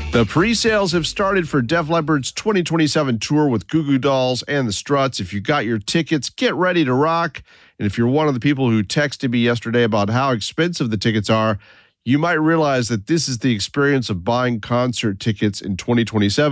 The pre-sales have started for Def Leppard's 2027 tour with Goo Goo Dolls and the Struts. If you got your tickets, get ready to rock. And if you're one of the people who texted me yesterday about how expensive the tickets are, you might realize that this is the experience of buying concert tickets in 2027.